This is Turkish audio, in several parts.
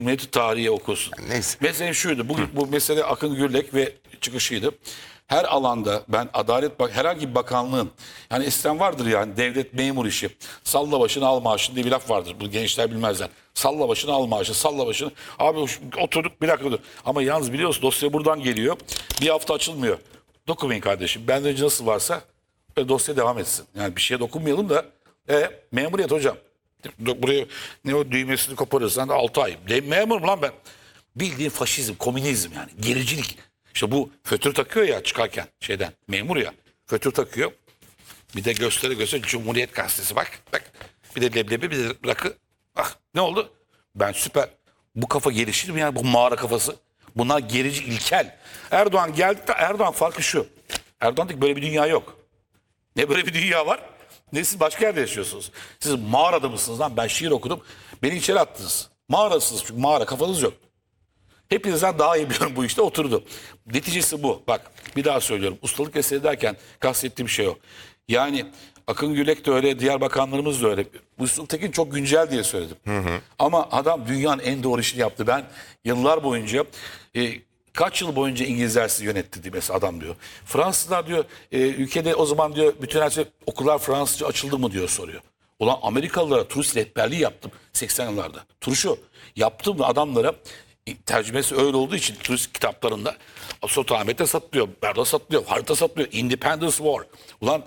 Cumhuriyeti tarihi okusun. Neyse. Mesele şuydu. Bu mesele Akın Gürlek ve çıkışıydı. Her alanda ben herhangi bir bakanlığın, yani eskiden vardır yani devlet memur işi. Salla başını al maaşını diye bir laf vardır. Bu gençler bilmezler. Salla başını al maaşı, salla başını. Abi oturduk bir dakika dur. Ama yalnız biliyorsun dosya buradan geliyor. Bir hafta açılmıyor. Dokunmayın kardeşim. Benden önce nasıl varsa dosya devam etsin. Yani bir şeye dokunmayalım da memuriyet hocam. Buraya ne o düğmesini koparırsan da 6 ay. Memurum lan ben. Bildiğin faşizm, komünizm yani. Gericilik. İşte bu fötür takıyor ya çıkarken şeyden. Memur ya. Fötür takıyor. Bir de göstere Cumhuriyet Gazetesi bak. Bak. Bir de leblebi bir de rakı. Bak ne oldu? Ben süper. Bu kafa gelişir mi yani bu mağara kafası? Bunlar gerici ilkel. Erdoğan geldi de Erdoğan farkı şu. Erdoğan'da böyle bir dünya yok. Ne böyle bir dünya var? Ne siz başka yerde yaşıyorsunuz? Siz mağarada mısınız lan? Ben şiir okudum. Beni içeri attınız. Mağarasınız çünkü mağara kafanız yok. Hepinizden daha iyi biliyorum bu işte oturdu. Neticesi bu. Bak bir daha söylüyorum. Ustalık eseri derken kastettiğim şey o. Yani Akın Gürlek de öyle, diğer bakanlarımız da öyle. Mustafa Tekin çok güncel diye söyledim. Ama adam dünyanın en doğru işini yaptı. Ben yıllar boyunca kaç yıl boyunca İngilizler sizi yönetti diye mesela adam diyor. Fransızlar diyor ülkede o zaman diyor bütün her şey okullar Fransızca açıldı mı diyor soruyor. Ulan Amerikalılara turist rehberliği yaptım 80 yıllarda. Turşu yaptım da adamlara tercümesi öyle olduğu için turist kitaplarında Sultanahmet'te satılıyor, Berda satılıyor, harita satılıyor, Independence War. Ulan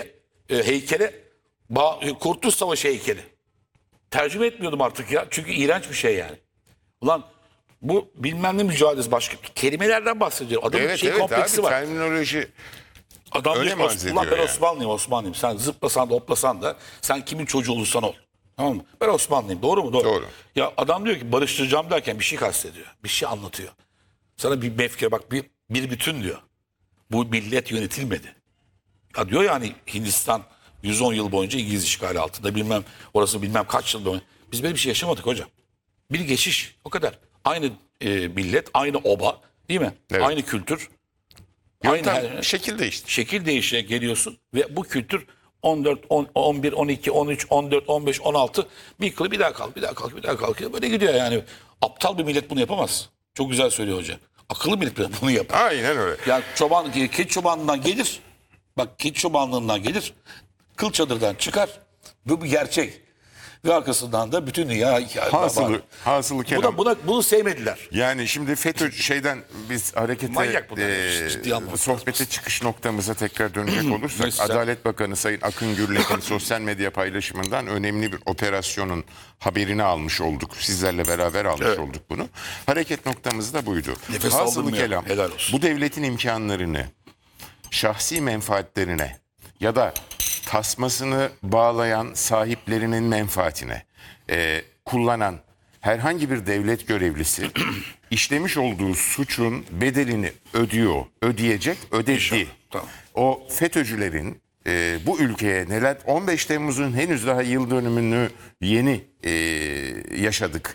heykele Kurtuluş Savaşı heykeli. Tercüme etmiyordum artık ya. Çünkü iğrenç bir şey yani. Ulan bu bilmem ne mücadelesi başka kelimelerden bahsediyor. Adamın kompleksi abi, var. terminoloji Adam öyle diyor, mi arz ediyor ben yani? Osmanlıyım. Sen zıplasan da hoplasan da sen kimin çocuğu olursan ol. Tamam mı? Ben Osmanlıyım. Doğru mu? Doğru. Ya adam diyor ki barıştıracağım derken bir şey kastediyor. Bir şey anlatıyor. Sana bir mefkere bak bir bütün diyor. Bu millet yönetilmedi. Ya diyor yani Hindistan 110 yıl boyunca İngiliz işgali altında bilmem kaç yıl boyunca. Biz böyle bir şey yaşamadık hocam. Bir geçiş o kadar. Aynı millet, aynı oba değil mi? Evet. Aynı kültür. Yöntem, şekil değişti. Şekil değişine geliyorsun ve bu kültür 14, 11, 12, 13, 14, 15, 16 bir yıkılı bir daha kalkıyor. Böyle gidiyor yani. Aptal bir millet bunu yapamaz. Çok güzel söylüyor hoca. Akıllı millet bunu yapar. Aynen öyle. Yani keçi çobanlığından gelir. Bak keçi çobanlığından gelir. Kıl çadırdan çıkar. Bu bir gerçek. Ve arkasından da bütün dünya Hasılı kelam. Bunu sevmediler. Yani şimdi FETÖ biz Manyak bunlar, ciddi anlamda. sohbete çıkış noktamıza tekrar dönecek olursak Neyse. Adalet Bakanı Sayın Akın Gürlek'in sosyal medya paylaşımından önemli bir operasyonun haberini almış olduk. Sizlerle beraber almış olduk bunu. Hareket noktamız da buydu. Nefes Hasılı aldırmıyor. kelam Helal olsun. bu devletin imkanlarını şahsi menfaatlerine ya da tasmasını bağlayan sahiplerinin menfaatine kullanan herhangi bir devlet görevlisi işlemiş olduğu suçun bedelini ödeyecek, ödedi. İnşallah. Tamam. O FETÖ'cülerin bu ülkeye 15 Temmuz'un henüz daha yıl dönümünü yeni yaşadık.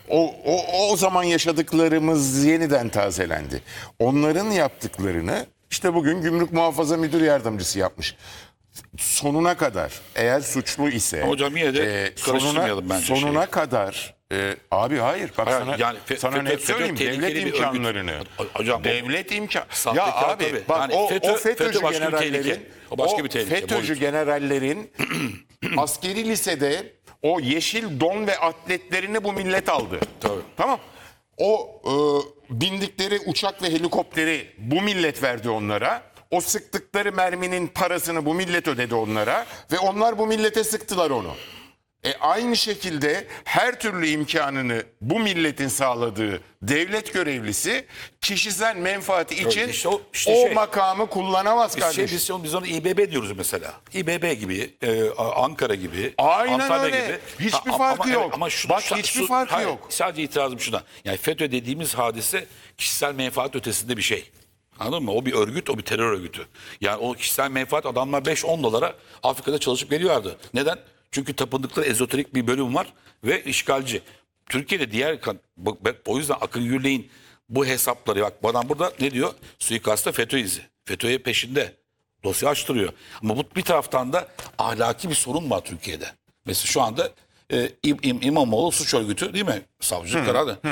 O zaman yaşadıklarımız yeniden tazelendi. Onların yaptıklarını işte bugün Gümrük Muhafaza Müdür Yardımcısı yapmış. Sonuna kadar eğer suçlu ise Hocam yine de karıştırmayalım bence sonuna kadar abi hayır bak sana net söyleyeyim devlet imkanlarını devlet imkan ya abi tabii. bak Yani o FETÖ'cü generallerin FETÖ'cü generallerin askeri lisede o yeşil don ve atletlerini bu millet aldı. Tabii. Tamam. O bindikleri uçak ve helikopteri bu millet verdi onlara. O sıktıkları merminin parasını bu millet ödedi onlara ve onlar bu millete sıktılar onu. Aynı şekilde her türlü imkanını bu milletin sağladığı devlet görevlisi kişisel menfaati için o makamı kullanamaz kardeşim. Biz onu İBB diyoruz mesela. İBB gibi, Ankara gibi, Aynen Antalya öyle. gibi. Hiçbir farkı yok. Bak hiçbir farkı yok. Sadece itirazım şuna. Yani FETÖ dediğimiz hadise kişisel menfaat ötesinde bir şey. Anladın mı? O bir örgüt, o bir terör örgütü. Yani o kişisel menfaat adamlar 5-10 dolara Afrika'da çalışıp geliyorlardı. Neden? Çünkü tapındıkları ezoterik bir bölüm var ve işgalci. Türkiye'de o yüzden Akın Gürlek'in bu hesapları bak adam burada ne diyor? Suikasta FETÖ izi. FETÖ'ye peşinde. Dosya açtırıyor. Ama bu bir taraftan da ahlaki bir sorun var Türkiye'de. Mesela şu anda İmamoğlu suç örgütü değil mi? Savcılık kararı.